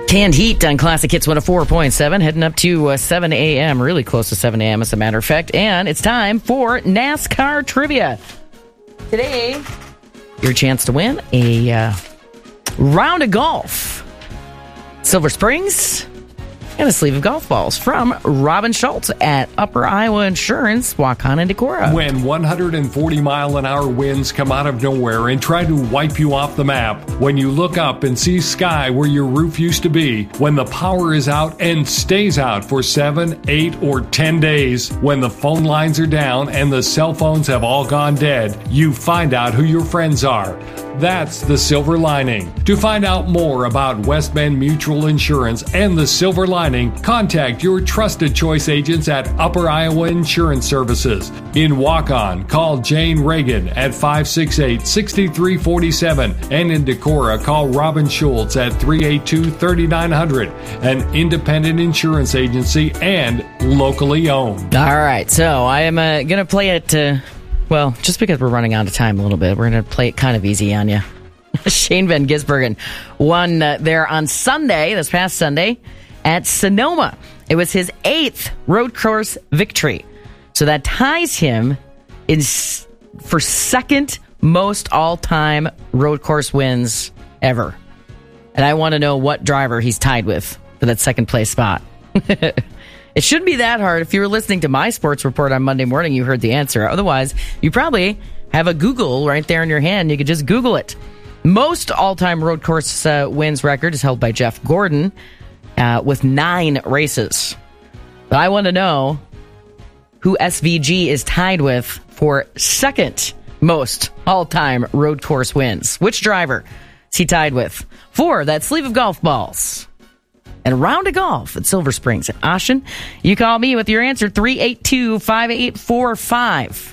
Canned Heat on Classic Hits 104.7, heading up to 7 a.m., really close to 7 a.m. as a matter of fact. And it's time for NASCAR Trivia. Today, your chance to win a round of golf, Silver Springs, and a sleeve of golf balls from Robin Schultz at Upper Iowa Insurance, Waukon and Decorah. When 140-mile-an-hour winds come out of nowhere and try to wipe you off the map, when you look up and see sky where your roof used to be, when the power is out and stays out for 7, 8, or 10 days, when the phone lines are down and the cell phones have all gone dead, you find out who your friends are. That's the silver lining. To find out more about West Bend Mutual Insurance and the silver lining, contact your trusted choice agents at Upper Iowa Insurance Services. In Waukon, call Jane Reagan at 568-6347. And in Decorah, call Robin Schultz at 382-3900. An independent insurance agency and locally owned. All right, so I am going to play it... Well, just because we're running out of time a little bit, we're going to play it kind of easy on you. Shane Van Gisbergen won there on Sunday, this past Sunday, at Sonoma. It was his 8th road course victory. So that ties him for second most all-time road course wins ever. And I want to know what driver he's tied with for that second place spot. It shouldn't be that hard. If you were listening to my sports report on Monday morning, you heard the answer. Otherwise, you probably have a Google right there in your hand. You could just Google it. Most all-time road course wins record is held by Jeff Gordon with 9 races. But I want to know who SVG is tied with for second most all-time road course wins. Which driver is he tied with for that sleeve of golf balls? And a round of golf at Silver Springs at Ocean. You call me with your answer, 382-5845.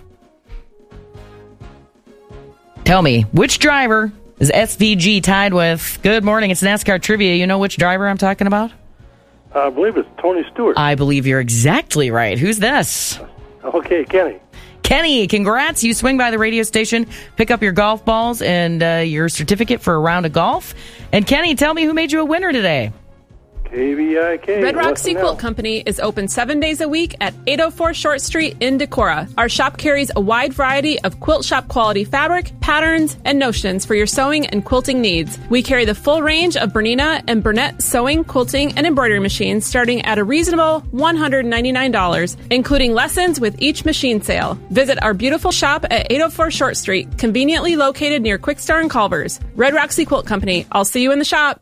Tell me, which driver is SVG tied with? Good morning, it's NASCAR Trivia. You know which driver I'm talking about? I believe it's Tony Stewart. I believe you're exactly right. Who's this? Okay, Kenny. Kenny, congrats. You swing by the radio station, pick up your golf balls and your certificate for a round of golf. And Kenny, tell me who made you a winner today. KVIK. Red Rock Sea Quilt Company is open 7 days a week at 804 Short Street in Decorah. Our shop carries a wide variety of quilt shop quality fabric, patterns, and notions for your sewing and quilting needs. We carry the full range of Bernina and Burnett sewing, quilting, and embroidery machines starting at a reasonable $199, including lessons with each machine sale. Visit our beautiful shop at 804 Short Street, conveniently located near Quick Star and Culver's. Red Rock Sea Quilt Company. I'll see you in the shop.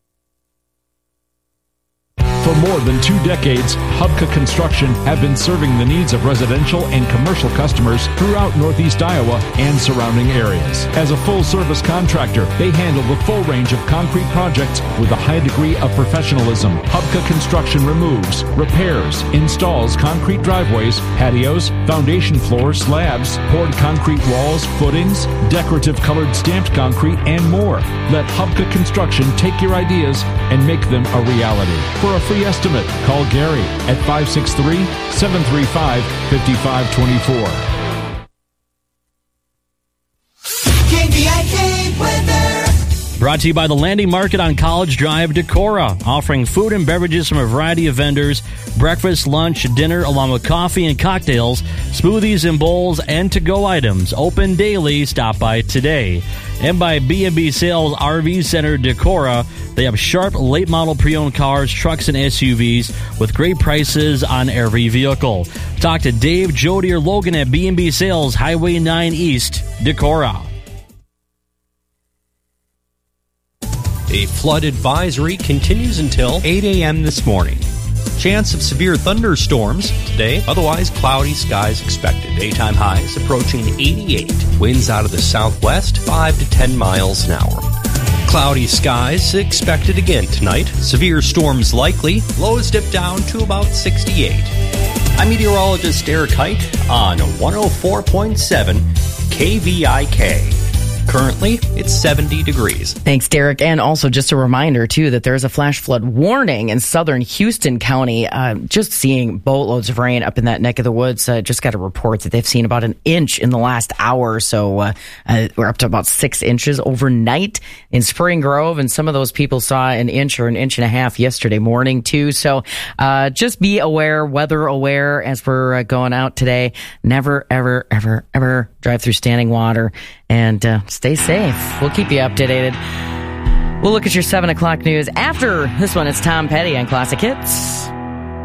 For more than 2 decades, Hubka Construction have been serving the needs of residential and commercial customers throughout Northeast Iowa and surrounding areas. As a full-service contractor, they handle the full range of concrete projects with a high degree of professionalism. Hubka Construction removes, repairs, installs concrete driveways, patios, foundation floors, slabs, poured concrete walls, footings, decorative colored stamped concrete, and more. Let Hubka Construction take your ideas and make them a reality. For a free estimate, call Gary at 563-735-5524. KVIK weather. Brought to you by the Landing Market on College Drive, Decorah, offering food and beverages from a variety of vendors, breakfast, lunch, dinner, along with coffee and cocktails, smoothies and bowls, and to-go items. Open daily. Stop by today. And by B&B Sales RV Center, Decorah. They have sharp, late-model pre-owned cars, trucks, and SUVs with great prices on every vehicle. Talk to Dave, Jody, or Logan at B&B Sales, Highway 9 East, Decorah. A flood advisory continues until 8 a.m. this morning. Chance of severe thunderstorms today, otherwise cloudy skies expected. Daytime highs approaching 88. Winds out of the southwest, 5 to 10 miles an hour. Cloudy skies expected again tonight. Severe storms likely. Lows dip down to about 68. I'm meteorologist Eric Height on 104.7 KVIK. Currently, it's 70 degrees. Thanks, Derek. And also just a reminder, too, that there's a flash flood warning in southern Houston County. Just seeing boatloads of rain up in that neck of the woods. Just got a report that they've seen about an inch in the last hour. So we're up to about 6 inches overnight in Spring Grove. And some of those people saw an inch or an inch and a half yesterday morning, too. So just be aware, weather aware as we're going out today. Never, ever, ever, ever drive through standing water. And stay safe. We'll keep you updated. We'll look at your 7 o'clock news after this one. It's Tom Petty on Classic Hits.